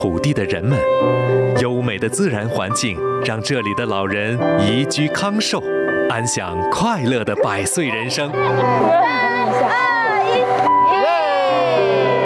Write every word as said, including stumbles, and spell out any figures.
土地的人们，优美的自然环境让这里的老人宜居康寿，安享快乐的百岁人生。